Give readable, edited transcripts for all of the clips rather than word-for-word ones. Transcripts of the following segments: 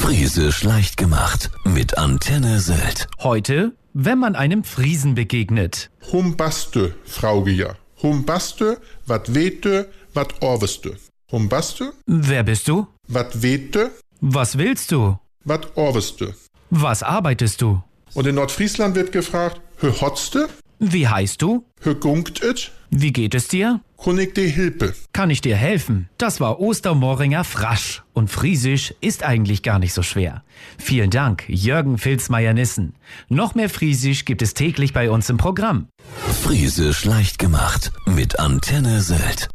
Friesisch leicht gemacht mit Antenne Sylt. Heute, wenn man einem Friesen begegnet. Humbaste, Fraugeja. Humbaste, wat wete, wat orweste. Humbaste, Wer bist du? wat wete, Was willst du? wat orweste. Was arbeitest du? Und in Nordfriesland wird gefragt, hö hotste, Wie heißt du? hö gunkt it, Wie geht es dir? kunnig de Hilpe. Kann ich dir helfen? Das war Ostermoringer Frasch. Und Friesisch ist eigentlich gar nicht so schwer. Vielen Dank, Jürgen Filzmeier-Nissen. Noch mehr Friesisch gibt es täglich bei uns im Programm. Friesisch leicht gemacht mit Antenne Sylt.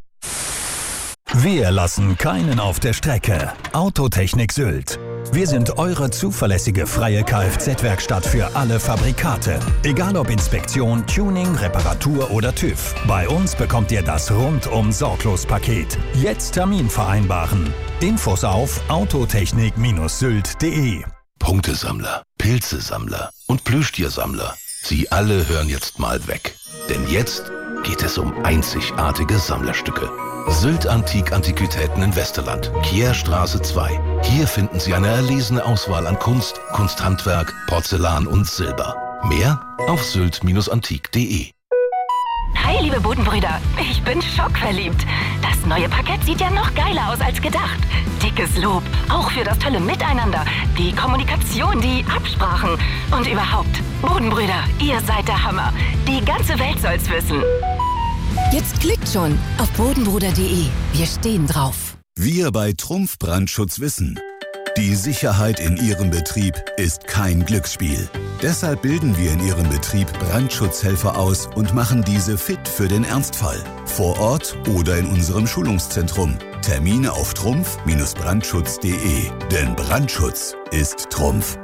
Wir lassen keinen auf der Strecke. Autotechnik Sylt. Wir sind eure zuverlässige freie Kfz-Werkstatt für alle Fabrikate. Egal ob Inspektion, Tuning, Reparatur oder TÜV. Bei uns bekommt ihr das Rundum-Sorglos-Paket. Jetzt Termin vereinbaren. Infos auf autotechnik-sylt.de. Punktesammler, Pilzesammler und Plüschtiersammler. Sie alle hören jetzt mal weg. Denn jetzt geht es um einzigartige Sammlerstücke. Sylt Antik Antiquitäten in Westerland, Kierstraße 2. Hier finden Sie eine erlesene Auswahl an Kunst, Kunsthandwerk, Porzellan und Silber. Mehr auf sylt-antik.de. Hi, liebe Bodenbrüder. Ich bin schockverliebt. Das neue Parkett sieht ja noch geiler aus als gedacht. Dickes Lob, auch für das tolle Miteinander, die Kommunikation, die Absprachen und überhaupt. Bodenbrüder, ihr seid der Hammer. Die ganze Welt soll's wissen. Jetzt klickt schon auf bodenbruder.de. Wir stehen drauf. Wir bei Trumpf Brandschutz wissen, die Sicherheit in Ihrem Betrieb ist kein Glücksspiel. Deshalb bilden wir in Ihrem Betrieb Brandschutzhelfer aus und machen diese fit für den Ernstfall. Vor Ort oder in unserem Schulungszentrum. Termine auf trumpf-brandschutz.de. Denn Brandschutz ist Trumpf.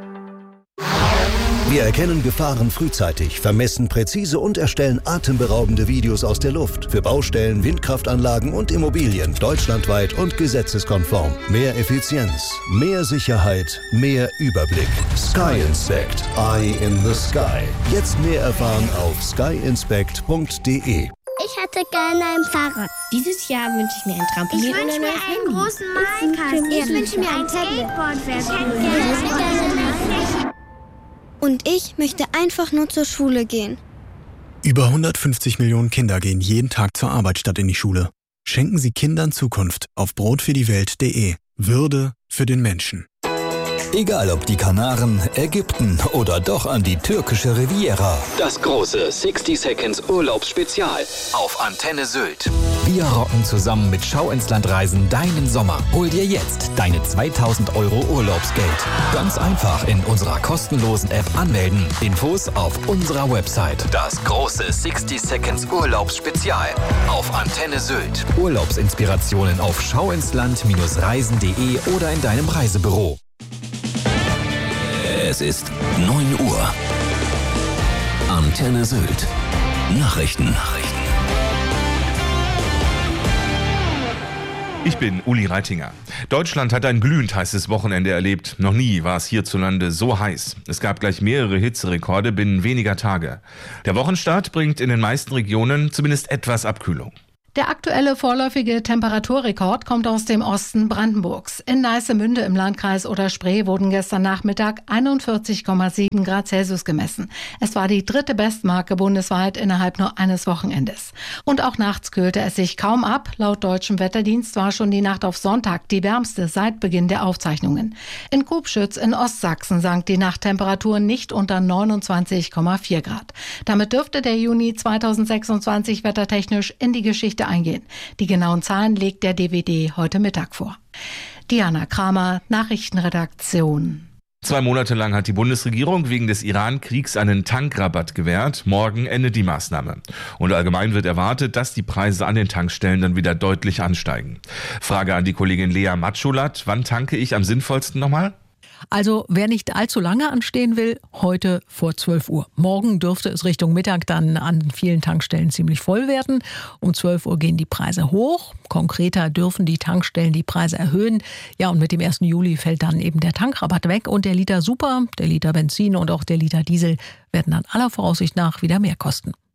Wir erkennen Gefahren frühzeitig, vermessen präzise und erstellen atemberaubende Videos aus der Luft. Für Baustellen, Windkraftanlagen und Immobilien. Deutschlandweit und gesetzeskonform. Mehr Effizienz, mehr Sicherheit, mehr Überblick. Sky Inspect. Eye in the Sky. Jetzt mehr erfahren auf skyinspect.de. Ich hätte gerne ein Fahrrad. Dieses Jahr wünsche ich mir ein Trampolin. Ich wünsche mir einen großen Malkasten. Ich wünsche mir ein Skateboard. Und ich möchte einfach nur zur Schule gehen. Über 150 Millionen Kinder gehen jeden Tag zur Arbeit statt in die Schule. Schenken Sie Kindern Zukunft auf brotfürdiewelt.de. Würde für den Menschen. Egal ob die Kanaren, Ägypten oder doch an die türkische Riviera. Das große 60 Seconds Urlaubsspezial auf Antenne Sylt. Wir rocken zusammen mit Schau ins Land Reisen deinen Sommer. Hol dir jetzt deine 2000 € Urlaubsgeld. Ganz einfach in unserer kostenlosen App anmelden. Infos auf unserer Website. Das große 60 Seconds Urlaubsspezial auf Antenne Sylt. Urlaubsinspirationen auf schauinsland-reisen.de oder in deinem Reisebüro. Es ist 9 Uhr. Antenne Sylt. Nachrichten. Ich bin Uli Reitinger. Deutschland hat ein glühend heißes Wochenende erlebt. Noch nie war es hierzulande so heiß. Es gab gleich mehrere Hitzerekorde binnen weniger Tage. Der Wochenstart bringt in den meisten Regionen zumindest etwas Abkühlung. Der aktuelle vorläufige Temperaturrekord kommt aus dem Osten Brandenburgs. In Neissemünde im Landkreis Oder-Spree wurden gestern Nachmittag 41,7 Grad Celsius gemessen. Es war die dritte Bestmarke bundesweit innerhalb nur eines Wochenendes. Und auch nachts kühlte es sich kaum ab. Laut deutschem Wetterdienst war schon die Nacht auf Sonntag die wärmste seit Beginn der Aufzeichnungen. In Kubschütz in Ostsachsen sank die Nachttemperatur nicht unter 29,4 Grad. Damit dürfte der Juni 2026 wettertechnisch in die Geschichte eingehen. Die genauen Zahlen legt der DWD heute Mittag vor. Diana Kramer, Nachrichtenredaktion. 2 Monate lang hat die Bundesregierung wegen des Iran-Kriegs einen Tankrabatt gewährt. Morgen endet die Maßnahme. Und allgemein wird erwartet, dass die Preise an den Tankstellen dann wieder deutlich ansteigen. Frage an die Kollegin Lea Matschulat. Wann tanke ich am sinnvollsten nochmal? Also wer nicht allzu lange anstehen will, heute vor 12 Uhr. Morgen dürfte es Richtung Mittag dann an vielen Tankstellen ziemlich voll werden. Um 12 Uhr gehen die Preise hoch. Konkreter dürfen die Tankstellen die Preise erhöhen. Ja, und mit dem 1. Juli fällt dann eben der Tankrabatt weg. Und der Liter Super, der Liter Benzin und auch der Liter Diesel werden dann aller Voraussicht nach wieder mehr kosten.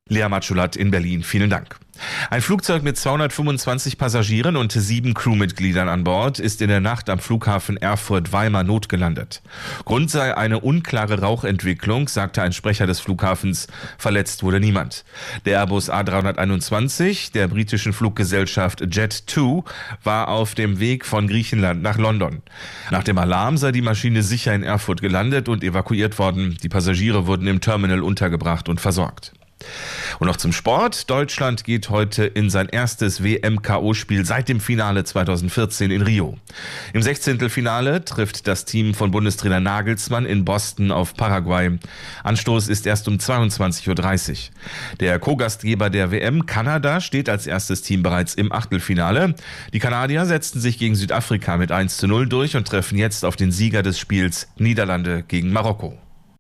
Lea Matschulat in Berlin, vielen Dank. Ein Flugzeug mit 225 Passagieren und 7 Crewmitgliedern an Bord ist in der Nacht am Flughafen Erfurt-Weimar notgelandet. Grund sei eine unklare Rauchentwicklung, sagte ein Sprecher des Flughafens. Verletzt wurde niemand. Der Airbus A321 der britischen Fluggesellschaft Jet2 war auf dem Weg von Griechenland nach London. Nach dem Alarm sei die Maschine sicher in Erfurt gelandet und evakuiert worden. Die Passagiere wurden im Terminal untergebracht und versorgt. Und noch zum Sport. Deutschland geht heute in sein erstes WM-KO-Spiel seit dem Finale 2014 in Rio. Im 16. trifft das Team von Bundestrainer Nagelsmann in Boston auf Paraguay. Anstoß ist erst um 22:30 Uhr. Der Co-Gastgeber der WM, Kanada, steht als erstes Team bereits im Achtelfinale. Die Kanadier setzten sich gegen Südafrika mit 1:0 durch und treffen jetzt auf den Sieger des Spiels, Niederlande gegen Marokko.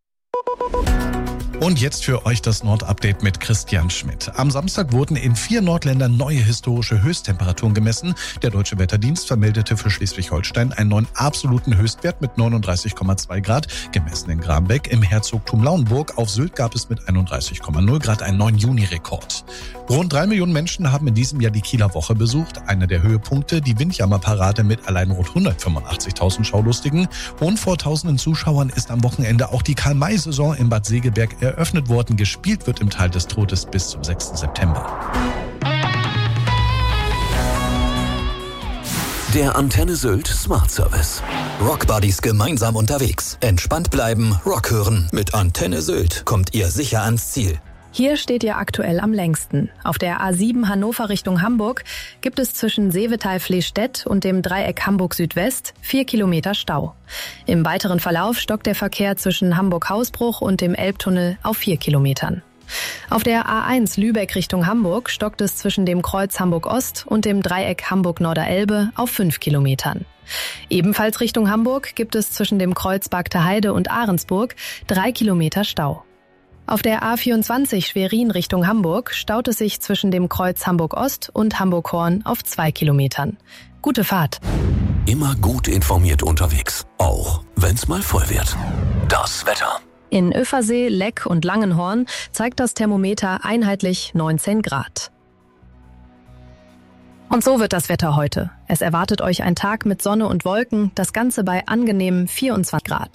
Und jetzt für euch das Nord-Update mit Christian Schmidt. Am Samstag wurden in 4 Nordländern neue historische Höchsttemperaturen gemessen. Der Deutsche Wetterdienst vermeldete für Schleswig-Holstein einen neuen absoluten Höchstwert mit 39,2 Grad, gemessen in Grambeck. Im Herzogtum Lauenburg auf Sylt gab es mit 31,0 Grad einen neuen Juni-Rekord. Rund 3 Millionen Menschen haben in diesem Jahr die Kieler Woche besucht. Einer der Höhepunkte, die Windjammerparade mit allein rund 185.000 Schaulustigen. Und vor tausenden Zuschauern ist am Wochenende auch die Karl-May-Saison in Bad Segeberg eröffnet worden. Gespielt wird im Tal des Todes bis zum 6. September. Der Antenne Sylt Smart Service. Rockbuddies gemeinsam unterwegs. Entspannt bleiben, Rock hören. Mit Antenne Sylt kommt ihr sicher ans Ziel. Hier steht ihr aktuell am längsten. Auf der A7 Hannover Richtung Hamburg gibt es zwischen Seevetal-Flehstedt und dem Dreieck Hamburg Südwest 4 Kilometer Stau. Im weiteren Verlauf stockt der Verkehr zwischen Hamburg-Hausbruch und dem Elbtunnel auf 4 Kilometern. Auf der A1 Lübeck Richtung Hamburg stockt es zwischen dem Kreuz Hamburg-Ost und dem Dreieck Hamburg-Norderelbe auf 5 Kilometern. Ebenfalls Richtung Hamburg gibt es zwischen dem Kreuz Bagter Heide und Ahrensburg 3 Kilometer Stau. Auf der A24 Schwerin Richtung Hamburg staut es sich zwischen dem Kreuz Hamburg-Ost und Hamburg-Horn auf 2 Kilometern. Gute Fahrt. Immer gut informiert unterwegs, auch wenn's mal voll wird. Das Wetter. In Öffersee, Leck und Langenhorn zeigt das Thermometer einheitlich 19 Grad. Und so wird das Wetter heute. Es erwartet euch ein Tag mit Sonne und Wolken, das Ganze bei angenehmen 24 Grad.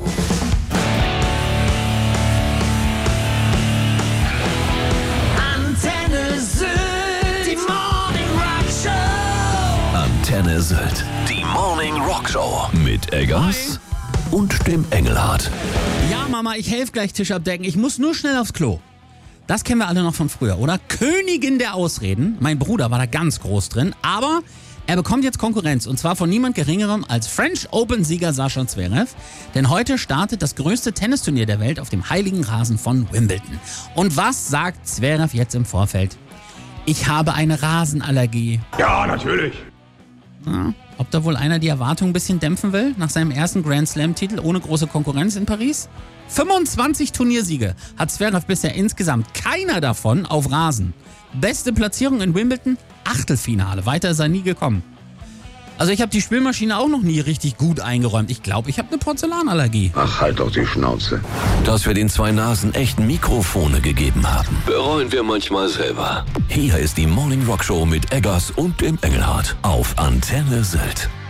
Antenne Sylt, die Morning Rock Show mit Eggers und dem Engelhardt. Ja, Mama, ich helfe gleich Tisch abdecken. Ich muss nur schnell aufs Klo. Das kennen wir alle noch von früher, oder? Königin der Ausreden. Mein Bruder war da ganz groß drin, aber er bekommt jetzt Konkurrenz und zwar von niemand Geringerem als French Open-Sieger Sascha Zverev. Denn heute startet das größte Tennisturnier der Welt auf dem heiligen Rasen von Wimbledon. Und was sagt Zverev jetzt im Vorfeld? Ich habe eine Rasenallergie. Ja, natürlich. Ja, ob da wohl einer die Erwartung ein bisschen dämpfen will nach seinem ersten Grand Slam-Titel ohne große Konkurrenz in Paris? 25 Turniersiege hat Zverev bisher insgesamt, keiner davon auf Rasen. Beste Platzierung in Wimbledon, Achtelfinale, weiter ist er nie gekommen. Also ich habe die Spülmaschine auch noch nie richtig gut eingeräumt. Ich glaube, ich habe eine Porzellanallergie. Ach, halt doch die Schnauze. Dass wir den 2 Nasen echt Mikrofone gegeben haben, bereuen wir manchmal selber. Hier ist die Morning Rock Show mit Eggers und dem Engelhardt auf Antenne Sylt.